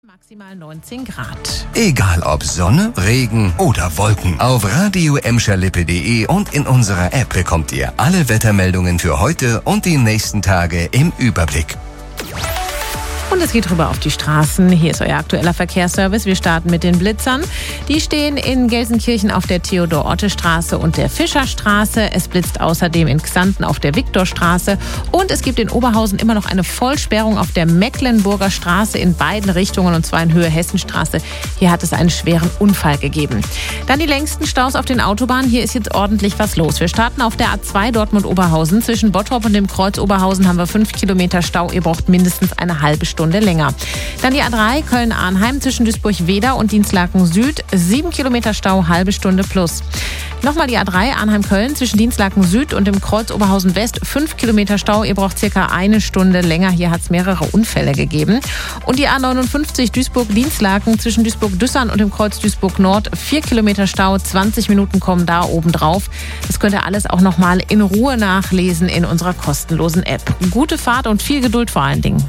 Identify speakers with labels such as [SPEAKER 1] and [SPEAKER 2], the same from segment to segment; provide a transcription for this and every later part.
[SPEAKER 1] Maximal 19 Grad.
[SPEAKER 2] Egal ob Sonne, Regen oder Wolken. Auf radio-emscherlippe.de und in unserer App bekommt ihr alle Wettermeldungen für heute und die nächsten Tage im Überblick.
[SPEAKER 1] Und es geht rüber auf die Straßen. Hier ist euer aktueller Verkehrsservice. Wir starten mit den Blitzern. Die stehen in Gelsenkirchen auf der Theodor-Otte-Straße und der Fischerstraße. Es blitzt außerdem in Xanten auf der Viktorstraße. Und es gibt in Oberhausen immer noch eine Vollsperrung auf der Mecklenburger Straße in beiden Richtungen, und zwar in Höhe Hessenstraße. Hier hat es einen schweren Unfall gegeben. Dann die längsten Staus auf den Autobahnen. Hier ist jetzt ordentlich was los. Wir starten auf der A2 Dortmund-Oberhausen. Zwischen Bottrop und dem Kreuz Oberhausen haben wir 5 Kilometer Stau. Ihr braucht mindestens eine halbe Stunde länger. Dann die A3 Köln-Arnheim zwischen Duisburg-Weder und Dinslaken Süd. 7 Kilometer Stau, halbe Stunde plus. Nochmal die A3 Arnheim-Köln zwischen Dinslaken Süd und dem Kreuz Oberhausen West. 5 Kilometer Stau, ihr braucht circa eine Stunde länger. Hier hat es mehrere Unfälle gegeben. Und die A59 Duisburg-Dinslaken zwischen Duisburg-Düssern und dem Kreuz Duisburg-Nord. 4 Kilometer Stau, 20 Minuten kommen da oben drauf. Das könnt ihr alles auch nochmal in Ruhe nachlesen in unserer kostenlosen App. Gute Fahrt und viel Geduld vor allen Dingen.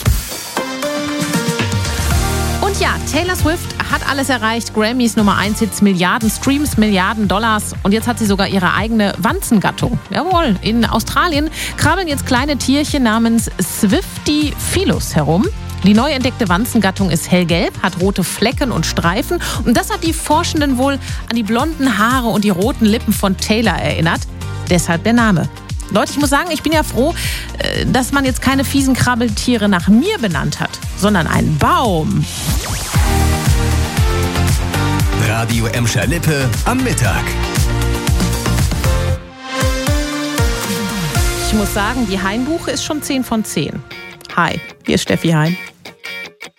[SPEAKER 1] Und ja, Taylor Swift hat alles erreicht. Grammys Nummer 1 Hits, Milliarden Streams, Milliarden Dollars. Und jetzt hat sie sogar ihre eigene Wanzengattung. Jawohl, in Australien krabbeln jetzt kleine Tierchen namens Swiftie-Philus herum. Die neu entdeckte Wanzengattung ist hellgelb, hat rote Flecken und Streifen. Und das hat die Forschenden wohl an die blonden Haare und die roten Lippen von Taylor erinnert. Deshalb der Name. Leute, ich muss sagen, ich bin ja froh, dass man jetzt keine fiesen Krabbeltiere nach mir benannt hat, sondern einen Baum.
[SPEAKER 2] Radio Emscher-Lippe am Mittag.
[SPEAKER 1] Ich muss sagen, die Hainbuche ist schon 10 von 10. Hi, hier ist Steffi Hein.